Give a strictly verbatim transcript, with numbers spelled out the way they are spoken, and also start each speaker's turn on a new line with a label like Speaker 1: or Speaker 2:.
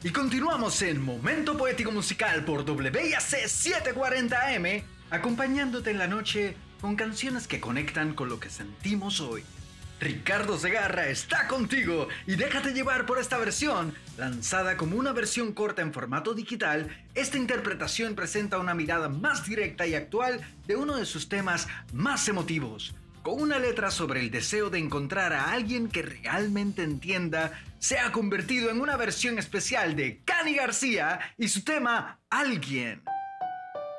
Speaker 1: Y continuamos en Momento Poético Musical por W I A C setecientos cuarenta A M, acompañándote en la noche con canciones que conectan con lo que sentimos hoy. Ricardo Segarra está contigo y déjate llevar por esta versión. Lanzada como una versión corta en formato digital, esta interpretación presenta una mirada más directa y actual de uno de sus temas más emotivos. Con una letra sobre el deseo de encontrar a alguien que realmente entienda, se ha convertido en una versión especial de Cani García y su tema Alguien.